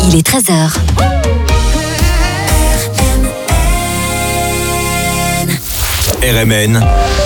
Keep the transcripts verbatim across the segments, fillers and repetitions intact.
Il est treize heures. R M N,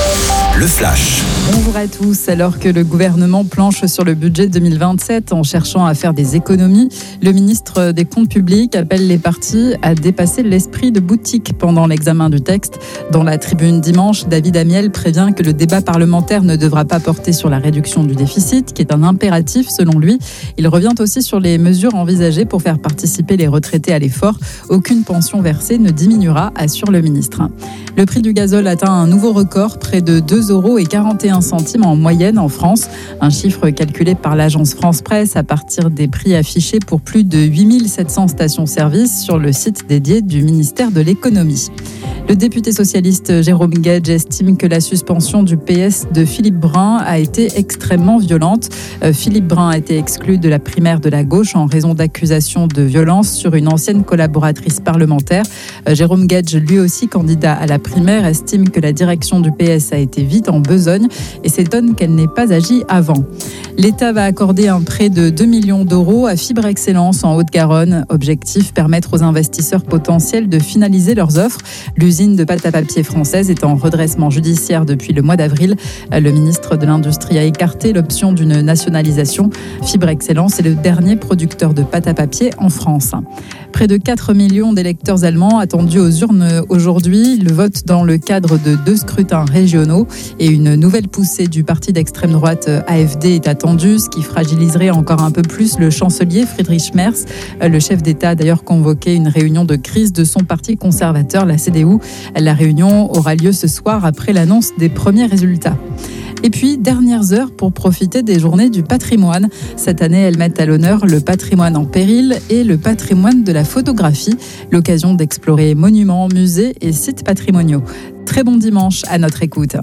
le flash. Bonjour à tous. Alors que le gouvernement planche sur le budget deux mille vingt-sept en cherchant à faire des économies, le ministre des Comptes publics appelle les partis à dépasser l'esprit de boutique pendant l'examen du texte. Dans la tribune dimanche, David Amiel prévient que le débat parlementaire ne devra pas porter sur la réduction du déficit, qui est un impératif selon lui. Il revient aussi sur les mesures envisagées pour faire participer les retraités à l'effort. Aucune pension versée ne diminuera, assure le ministre. Le prix du gazole atteint un nouveau record, près de deux euros quarante et un centimes en moyenne en France. Un chiffre calculé par l'agence France Presse à partir des prix affichés pour plus de huit mille sept cents stations-service sur le site dédié du ministère de l'économie. Le député socialiste Jérôme Guedj estime que la suspension du P S de Philippe Brun a été extrêmement violente. Euh, Philippe Brun a été exclu de la primaire de la gauche en raison d'accusations de violence sur une ancienne collaboratrice parlementaire. Euh, Jérôme Guedj, lui aussi candidat à la primaire, estime que la direction du P S a été vite en besogne et s'étonne qu'elle n'ait pas agi avant. L'État va accorder un prêt de deux millions d'euros à Fibre Excellence en Haute-Garonne. Objectif, permettre aux investisseurs potentiels de finaliser leurs offres. L'usine de pâte à papier française est en redressement judiciaire depuis le mois d'avril. Le ministre de l'Industrie a écarté l'option d'une nationalisation. Fibre Excellence est le dernier producteur de pâte à papier en France. Près de quatre millions d'électeurs allemands attendus aux urnes aujourd'hui. Le vote dans le cadre de deux scrutins régionaux et une nouvelle poussée du parti d'extrême droite A F D est attendue, ce qui fragiliserait encore un peu plus le chancelier Friedrich Merz. Le chef d'État a d'ailleurs convoqué une réunion de crise de son parti conservateur, la C D U. La réunion aura lieu ce soir après l'annonce des premiers résultats. Et puis, dernières heures pour profiter des journées du patrimoine. Cette année, elles mettent à l'honneur le patrimoine en péril et le patrimoine de la photographie. L'occasion d'explorer monuments, musées et sites patrimoniaux. Très bon dimanche à notre écoute.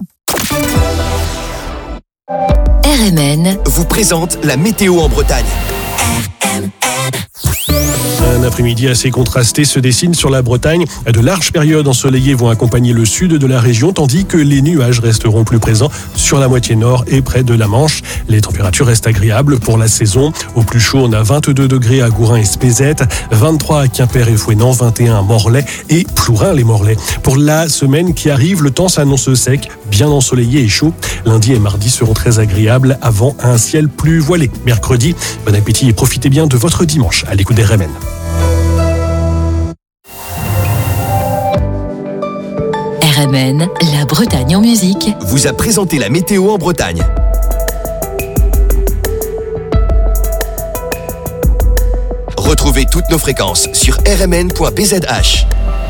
R M N vous présente la météo en Bretagne. Un après-midi assez contrasté se dessine sur la Bretagne. De larges périodes ensoleillées vont accompagner le sud de la région, tandis que les nuages resteront plus présents sur la moitié nord et près de la Manche. Les températures restent agréables pour la saison. Au plus chaud, on a vingt-deux degrés à Gourin et Spézette, vingt-trois à Quimper et Fouesnant, vingt et un à Morlaix et Plourin-les-Morlaix. Pour la semaine qui arrive, le temps s'annonce sec, bien ensoleillé et chaud. Lundi et mardi seront très agréables avant un ciel plus voilé. Mercredi, bon appétit et profitez bien de votre dimanche à l'écoute des R M N. R M N, la Bretagne en musique, Vous a présenté la météo en Bretagne. Retrouvez toutes nos fréquences sur r m n point b z h.